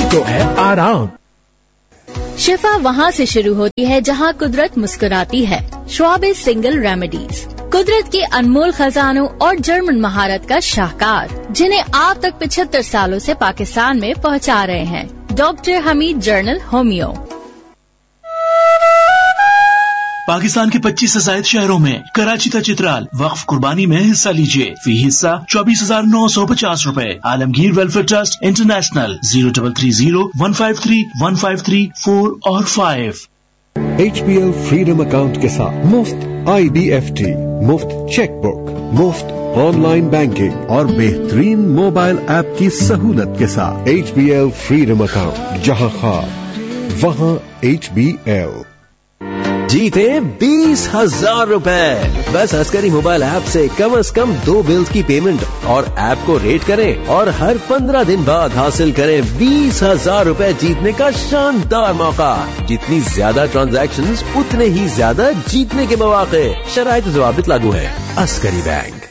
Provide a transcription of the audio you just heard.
को है आराम। शिफा वहाँ से शुरू होती है जहाँ कुदरत मुस्कुराती है। श्वाब सिंगल रेमेडीज, कुदरत के अनमोल खजानों और जर्मन महारत का शाहकार, जिन्हें आप तक 75 सालों से पाकिस्तान में पहुँचा रहे हैं। Doctor Hamid journal homeo. Pakistan के 25 से ज्यादा शहरों में कराची तक चित्राल वक्फ कुर्बानी में हिस्सा लीजिए। फी हिस्सा 24,950 रूपए। आलमगीर वेलफेयर ट्रस्ट इंटरनेशनल 0330-153-153-4 और 5। HBL फ्रीडम अकाउंट के साथ मुफ्त IBFT, मुफ्त चेकबुक, मुफ्त ऑनलाइन बैंकिंग और बेहतरीन मोबाइल ऐप की सहूलत के साथ HBL फ्रीडम अकाउंट, जहां खास वहां HBL। जीते 20,000 रुपए बस अस्करी मोबाइल ऐप से कम 2 बिल्स की पेमेंट और ऐप को रेट करें और हर 15 दिन बाद हासिल करें 20,000 रुपए जीतने का शानदार मौका। जितनी ज्यादा ट्रांजैक्शंस उतने ही ज्यादा जीतने के मौके। शराइत ज़वाबित लागू है। अस्करी बैंक।